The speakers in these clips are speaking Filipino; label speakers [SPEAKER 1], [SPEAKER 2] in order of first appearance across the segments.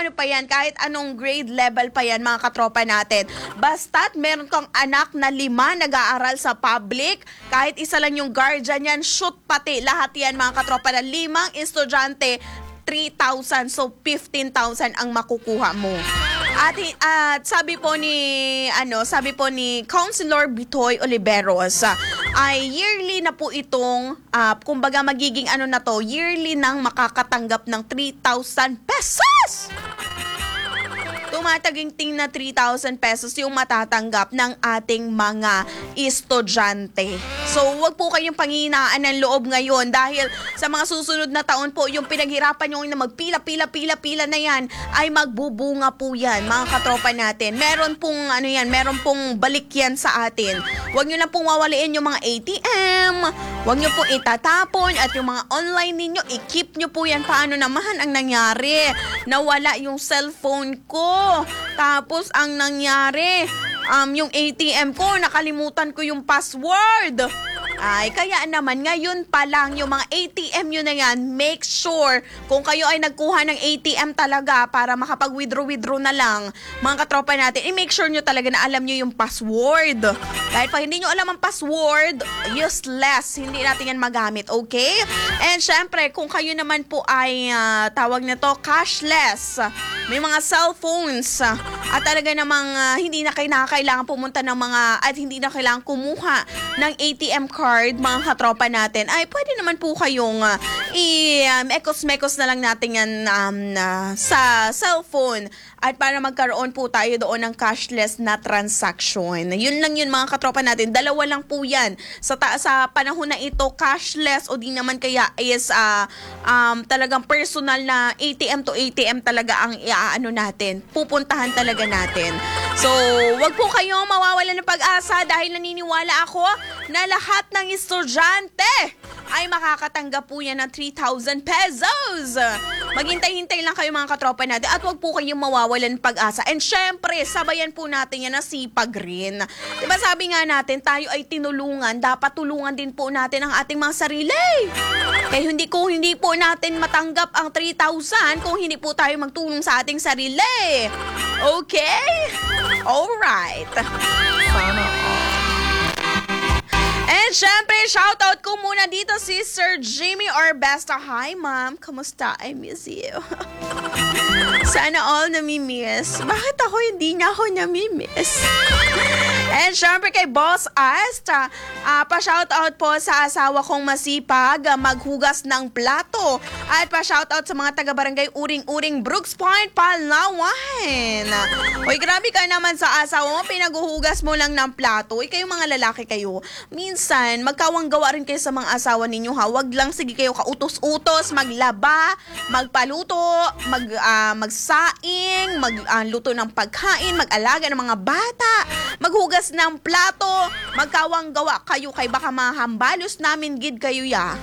[SPEAKER 1] ano pa yan, kahit anong grade level pa yan, mga katropa natin. Basta't meron kang anak na 5 nag-aaral sa public, kahit isa lang yung guardian yan, shoot pati lahat yan, mga katropa, na 5 estudyante, 3,000. So, 15,000 ang makukuha mo. At sabi po ni Councilor Bitoy Oliveros, ay yearly na po itong kumbaga magiging yearly nang makakatanggap ng 3,000 pesos. Tumataginting na 3,000 pesos yung matatanggap ng ating mga estudyante. So, wag po kayong panghinaan ng loob ngayon dahil sa mga susunod na taon po, yung pinaghirapan nyo na magpila na yan, ay magbubunga po yan, mga katropa natin. Meron pong balik yan sa atin. Wag nyo lang pong wawaliin yung mga ATM, wag nyo pong itatapon, at yung mga online ninyo, i-keep nyo po yan. Paano naman ang nangyari? Nawala yung cellphone ko. Tapos ang nangyari, yung ATM ko, nakalimutan ko yung password. Ay, kaya naman ngayon pa lang yung mga ATM yun na yan, make sure kung kayo ay nagkuha ng ATM talaga para makapag-withdraw na lang, mga katropa natin, i-make sure nyo talaga na alam nyo yung password. Dahil pag hindi nyo alam ang password, useless, hindi natin yan magamit, okay? And syempre, kung kayo naman po ay tawag nito cashless, may mga cellphones, at talaga namang hindi na kailangan pumunta ng at hindi na kailangan kumuha ng ATM card, mga katropa natin, ay pwede naman po kayong ekos-mekos na lang natin yan sa cellphone, at para magkaroon po tayo doon ng cashless na transaction. Yun lang yun, mga katropa natin. Dalawa lang po yan. Sa panahon na ito, cashless o di naman kaya is talagang personal na ATM to ATM talaga ang natin. Pupuntahan talaga natin. So, wag po kayong mawawalan ng pag-asa dahil naniniwala ako na lahat ng estudyante ay makakatanggap po yan ng 3,000 pesos. Maghintay-hintay lang kayo, mga katropa natin, at wag po kayong mawawalan ng pag-asa. And syempre, sabayan po natin yan na sipag rin. Diba sabi nga natin, tayo ay tinulungan, dapat tulungan din po natin ang ating mga sarili. Kaya hindi po natin matanggap ang 3,000 kung hindi po tayo magtulong sa ating sarili. Okay? Alright. Sana And syempre, shoutout ko muna dito si Sir Jimmy Orbesta. Hi, ma'am. Kamusta? I miss you. Sana all namimiss. Bakit ako hindi niya ako namimiss? And syempre kay Boss Asta, pa-shoutout po sa asawa kong masipag, maghugas ng plato. At pa-shoutout sa mga taga-barangay Uring-Uring, Brooks Point, Palawan. Uy, grabe ka naman sa asawa mo, pinaghuhugas mo lang ng plato. Uy, kayong mga lalaki kayo, minsan, magkawang-gawa rin kayo sa mga asawa ninyo, ha? Wag lang sige kayo kautos-utos, maglaba, magpaluto, magsaing, magluto ng pagkain, mag-alaga ng mga bata, maghugas ng plato, magkawang-gawa kayo kay baka mahambalos namin gid kayo ya.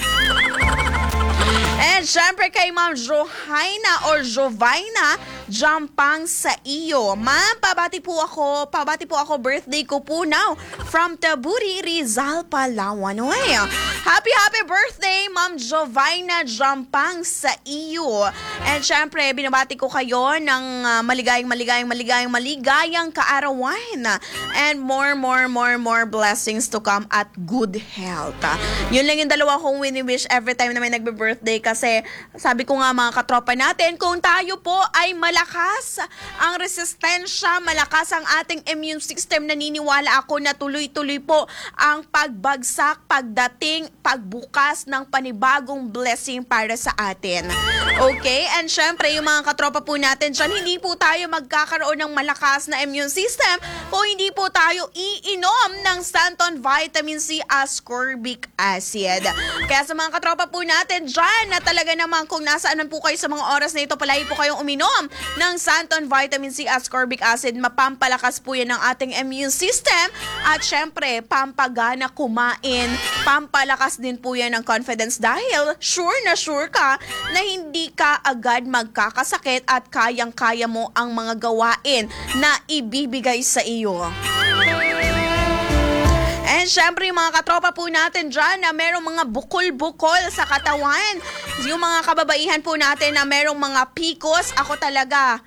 [SPEAKER 1] And syempre kay Ma'am Johaina or Jovina Jampang sa iyo. Ma'am, pabati po ako, birthday ko po now from Taburi, Rizal, Palawan. Uy, happy birthday, Ma'am Jovina Jampang sa iyo. And syempre, binabati ko kayo ng maligayang kaarawan. And more blessings to come at good health. Yun lang yung dalawa kong wini-wish every time na may nagbe-birthday, kasi sabi ko nga, mga katropa natin, kung tayo po ay malakas ang resistensya, malakas ang ating immune system, naniniwala ako na tuloy-tuloy po ang pagbagsak, pagdating, pagbukas ng panibagong blessing para sa atin. Okay? And syempre, yung mga katropa po natin dyan, hindi po tayo magkakaroon ng malakas na immune system kung hindi po tayo iinom ng Santon Vitamin C ascorbic acid. Kaya sa mga katropa po natin dyan, na talaga naman kung nasaan po kayo sa mga oras na ito, palagi po kayong uminom ng Santon Vitamin C ascorbic acid. Mapampalakas po yan ng ating immune system, at syempre, pampagana kumain, pampalakas din po yan ng confidence, dahil sure ka na hindi ka agad magkakasakit at kayang-kaya mo ang mga gawain na ibibigay sa iyo. And syempre, yung mga katropa po natin dyan na merong mga bukol-bukol sa katawan, yung mga kababaihan po natin na merong mga PCOS, ako talaga,